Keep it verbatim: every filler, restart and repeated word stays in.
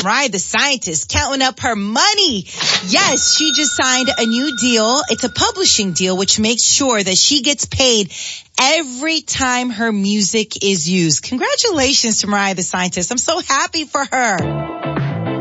Mariah the Scientist counting up her money. Yes, she just signed a new deal. It's a publishing deal, which makes sure that she gets paid every time her music is used. Congratulations to Mariah the Scientist. I'm so happy for her.